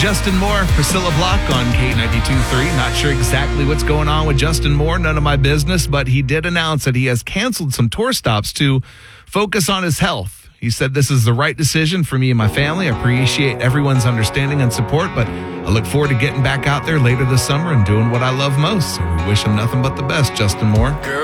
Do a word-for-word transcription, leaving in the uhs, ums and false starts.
Justin Moore, Priscilla Block on K ninety-two point three. Not sure exactly what's going on with Justin Moore, none of my business, but he did announce that he has canceled some tour stops to focus on his health. He said, "This is the right decision for me and my family. I appreciate everyone's understanding and support, but I look forward to getting back out there later this summer and doing what I love most." So we wish him nothing but the best, Justin Moore. Girl.